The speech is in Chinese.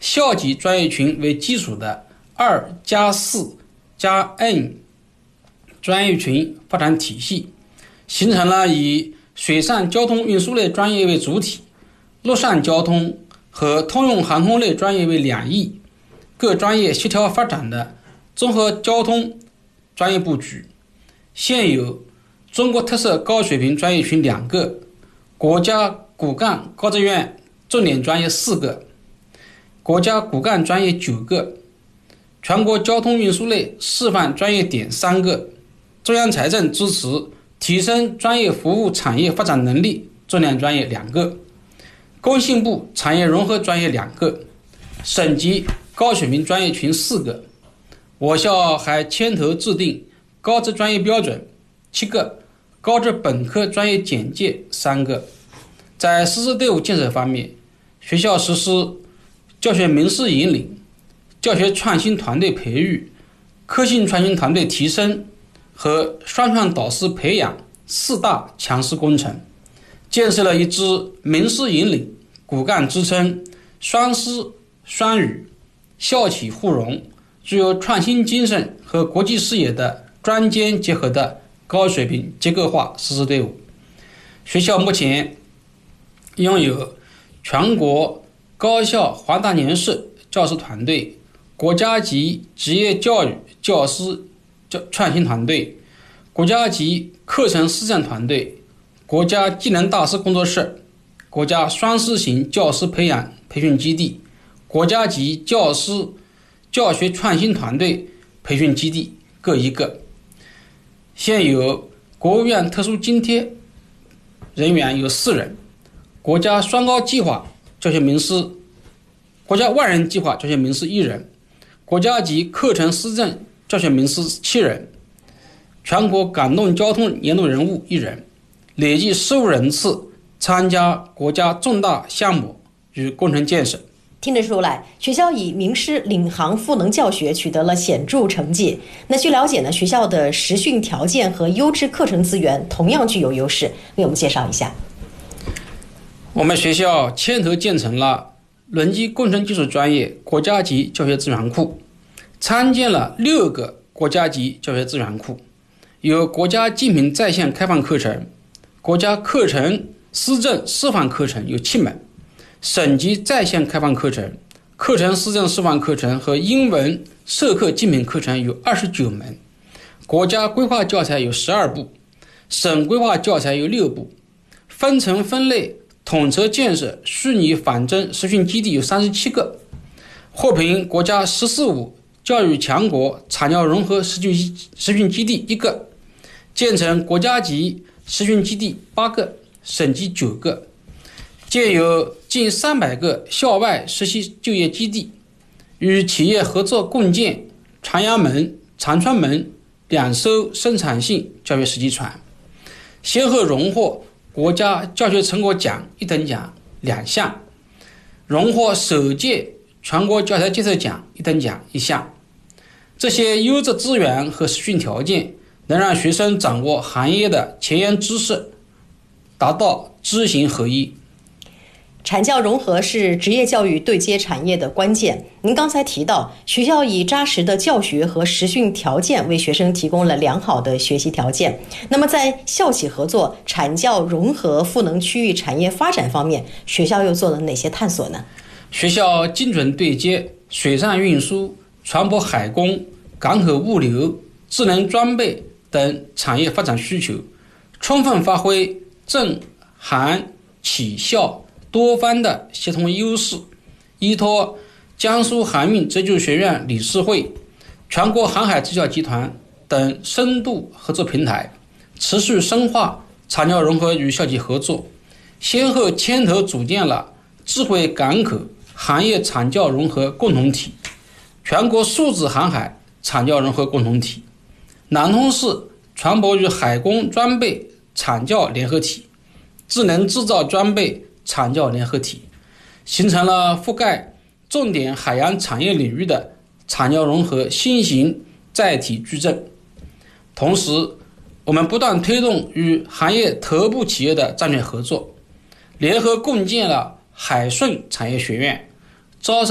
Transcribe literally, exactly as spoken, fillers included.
校级专业群为基础的二加四加 N 专业群发展体系，形成了以水上交通运输类专业为主体，陆上交通和通用航空类专业为两翼，各专业协调发展的综合交通专业布局。现有中国特色高水平专业群两个，国家骨干高职院重点专业四个，国家骨干专业九个，全国交通运输类示范专业点三个，中央财政支持提升专业服务产业发展能力重点专业两个，工信部产业融合专业两个，省级高水平专业群四个。我校还牵头制定高职专业标准七个，高职本科专业简介三个。在师资队伍建设方面，学校实施教学名师引领、教学创新团队培育、科性创新团队提升和双创导师培养四大强势工程，建设了一支名师引领、骨干支撑、双师双语、校企互融、具有创新精神和国际视野的专兼结合的高水平结构化师资队伍。学校目前拥有全国高校华大年士教师团队、国家级职业教育教师创新团队、国家级课程思政团队、国家技能大师工作室、国家双师型教师培养培训基地、国家级教师教学创新团队培训基地各一个。现有国务院特殊津贴人员有四人，国家双高计划教学名师、国家万人计划教学名师一人，国家级课程思政教学名师七人，全国感动交通年度人物一人，累计十五人次参加国家重大项目与工程建设。 听得出来，学校以名师领航赋能教学取得了显著成绩。那据了解呢，学校的实训条件和优质课程资源同样具有优势，为我们介绍一下。 我们学校牵头建成了轮机工程技术专业国家级教学资源库，参建了六个国家级教学资源库，有国家竞品在线开放课程，国家课程思政示范课程有七门，省级在线开放课程、课程思政示范课程和英文授课竞品课程有二十九门，国家规划教材有十二部，省规划教材有六部，分层分类统筹建设虚拟仿真实训基地有三十七个，获评国家“十四五”教育强国产教融合实训实训基地一个，建成国家级实训基地八个，省级九个，建有近三百个校外实习就业基地，与企业合作共建长阳门、长春门两艘生产性教学实习船，先后荣获国家教学成果奖一等奖两项，荣获首届全国教材建设奖一等奖一项。这些优质资源和实训条件能让学生掌握行业的前沿知识，达到知行合一。 产教融合是职业教育对接产业的关键。您刚才提到，学校以扎实的教学和实训条件为学生提供了良好的学习条件。那么在校企合作、产教融合赋能区域产业发展方面，学校又做了哪些探索呢？ 学校精准对接水上运输、船舶海工、港口物流、智能装备等产业发展需求，充分发挥政韩企校多方的协同优势，依托江苏航运职技学院理事会、全国航海职教集团等深度合作平台，持续深化产教融合与校企合作，先后牵头组建了智慧港口行业产教融合共同体、全国数字航海产教融合共同体、南通市船舶与海工装备产教联合体、智能制造装备产教联合体，形成了覆盖重点海洋产业领域的产教融合新型载体矩阵。同时，我们不断推动与行业头部企业的战略合作，联合共建了海顺产业学院，招商